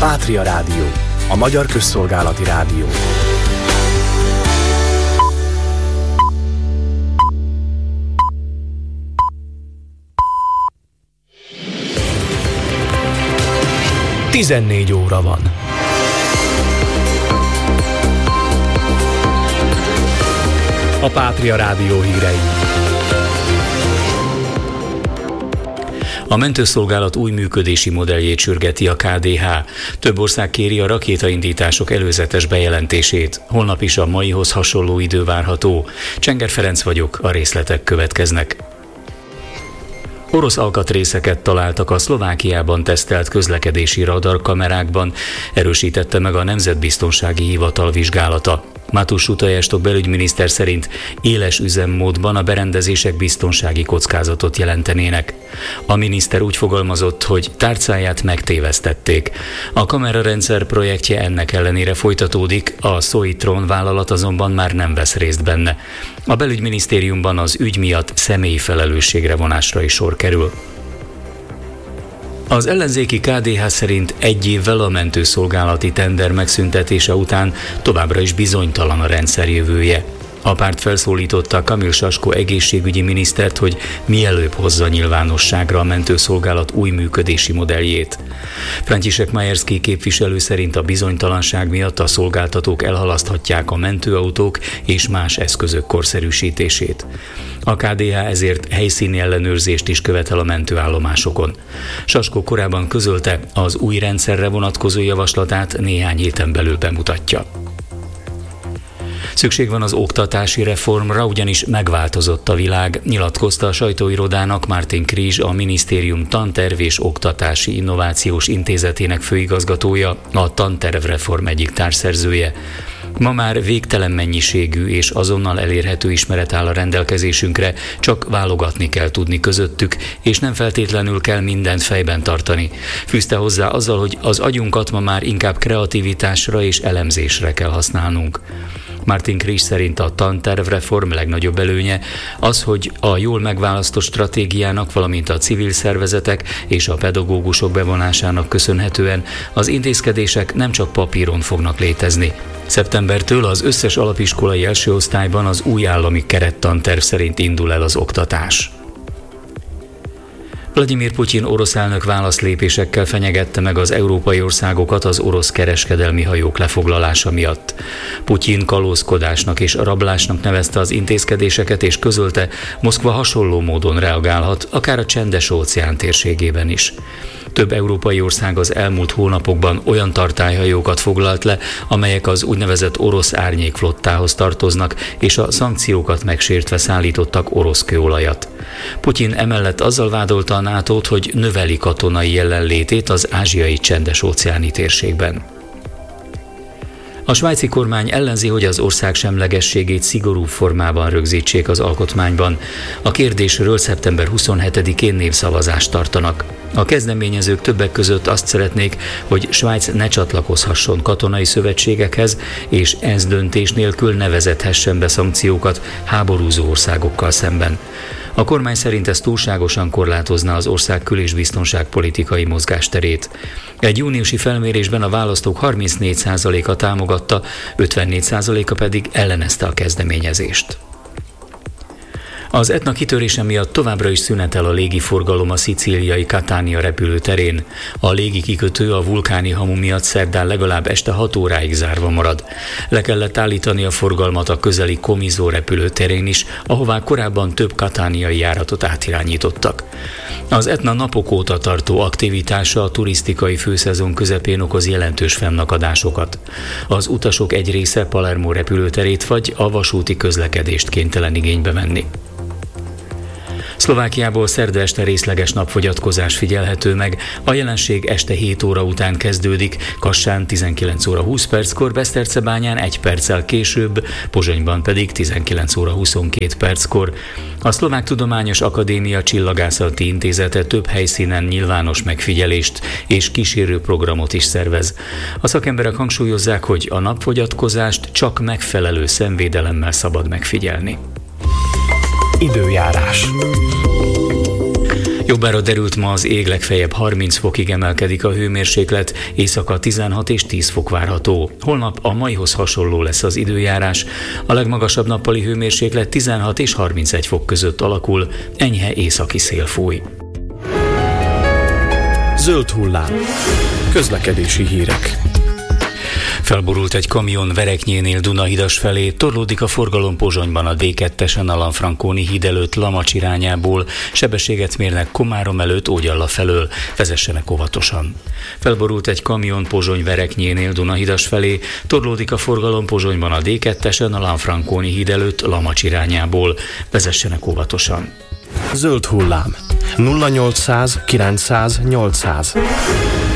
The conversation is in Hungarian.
Pátria Rádió, a magyar közszolgálati rádió. Tizennégy óra van. A Pátria Rádió hírei. A mentőszolgálat új működési modelljét sürgeti a KDH. Több ország kéri a rakétaindítások előzetes bejelentését. Holnap is a maihoz hasonló idő várható. Csenger Ferenc vagyok, a részletek következnek. Orosz alkatrészeket találtak a Szlovákiában tesztelt közlekedési radarkamerákban, erősítette meg a Nemzetbiztonsági Hivatal vizsgálata. Matus Utajestok belügyminiszter szerint éles üzemmódban a berendezések biztonsági kockázatot jelentenének. A miniszter úgy fogalmazott, hogy tárcáját megtévesztették. A kamerarendszer projektje ennek ellenére folytatódik, a Soitron vállalat azonban már nem vesz részt benne. A belügyminisztériumban az ügy miatt személyi felelősségre vonásra is sor kerül. Az ellenzéki KDH szerint egy évvel a mentőszolgálati tender megszüntetése után továbbra is bizonytalan a rendszer jövője. A párt felszólította Kamil Sasko egészségügyi minisztert, hogy mielőbb hozza nyilvánosságra a mentőszolgálat új működési modelljét. František Majerski képviselő szerint a bizonytalanság miatt a szolgáltatók elhalaszthatják a mentőautók és más eszközök korszerűsítését. A KDH ezért helyszíni ellenőrzést is követel a mentőállomásokon. Sasko korábban közölte, az új rendszerre vonatkozó javaslatát néhány héten belül bemutatja. Szükség van az oktatási reformra, ugyanis megváltozott a világ, nyilatkozta a sajtóirodának Martin Krizs, a minisztérium Tanterv és Oktatási Innovációs Intézetének főigazgatója, a tantervreform egyik társszerzője. Ma már végtelen mennyiségű és azonnal elérhető ismeret áll a rendelkezésünkre, csak válogatni kell tudni közöttük, és nem feltétlenül kell mindent fejben tartani. Fűzte hozzá azzal, hogy az agyunkat ma már inkább kreativitásra és elemzésre kell használnunk. Martin Krizs szerint a tantervreform legnagyobb előnye az, hogy a jól megválasztott stratégiának, valamint a civil szervezetek és a pedagógusok bevonásának köszönhetően az intézkedések nem csak papíron fognak létezni. Szeptembertől az összes alapiskolai első osztályban az új állami kerettanterv szerint indul el az oktatás. Vladimir Putyin orosz elnök válaszlépésekkel fenyegette meg az európai országokat az orosz kereskedelmi hajók lefoglalása miatt. Putyin kalózkodásnak és rablásnak nevezte az intézkedéseket, és közölte, Moszkva hasonló módon reagálhat, akár a Csendes-óceán térségében is. Több európai ország az elmúlt hónapokban olyan tartályhajókat foglalt le, amelyek az úgynevezett orosz árnyékflottához tartoznak, és a szankciókat megsértve szállítottak orosz kőolajat. Putyin emellett azzal vádolta a NATO-t, hogy növeli katonai jelenlétét az ázsiai Csendes-óceáni térségben. A svájci kormány ellenzi, hogy az ország semlegességét szigorú formában rögzítsék az alkotmányban. A kérdésről szeptember 27-én népszavazást tartanak. A kezdeményezők többek között azt szeretnék, hogy Svájc ne csatlakozhasson katonai szövetségekhez, és ENSZ döntés nélkül ne vezethessen be szankciókat háborúzó országokkal szemben. A kormány szerint ez túlságosan korlátozná az ország kül- és biztonságpolitikai mozgásterét. Egy júniusi felmérésben a választók 34%-a támogatta, 54%-a pedig ellenezte a kezdeményezést. Az Etna kitörése miatt továbbra is szünetel a légiforgalom a szicíliai Catania repülőterén. A légikikötő a vulkáni hamu miatt szerdán legalább este 6 óráig zárva marad. Le kellett állítani a forgalmat a közeli Comiso repülőterén is, ahová korábban több katániai járatot átirányítottak. Az Etna napok óta tartó aktivitása a turisztikai főszezon közepén okoz jelentős fennakadásokat. Az utasok egy része Palermo repülőterét vagy a vasúti közlekedést kénytelen igénybe venni. Szlovákiából szerda este részleges napfogyatkozás figyelhető meg. A jelenség este 7 óra után kezdődik, Kassán 19 óra 20 perckor, Besztercebányán 1 perccel később, Pozsonyban pedig 19 óra 22 perckor. A Szlovák Tudományos Akadémia Csillagászati Intézete több helyszínen nyilvános megfigyelést és kísérő programot is szervez. A szakemberek hangsúlyozzák, hogy a napfogyatkozást csak megfelelő szemvédelemmel szabad megfigyelni. Időjárás. Jobbára derült, ma az ég, legfeljebb 30 fokig emelkedik a hőmérséklet, éjszaka 16 és 10 fok várható. Holnap a maihoz hasonló lesz az időjárás, a legmagasabb nappali hőmérséklet 16 és 31 fok között alakul, enyhe északi szél fúj. Zöld hullám. Közlekedési hírek. Felborult egy kamion Vereknyénél Dunahidas felé, torlódik a forgalom Pozsonyban a D2-esen a Lanfranconi híd előtt Lamacs irányából, sebességet mérnek Komárom előtt Ógyalla felől, vezessenek óvatosan. Felborult egy kamion Pozsony Vereknyénél Dunahidas felé, torlódik a forgalom Pozsonyban a D2-esen a Lanfranconi híd előtt Lamacs irányából, vezessenek óvatosan. Zöld hullám. 0800 900 800.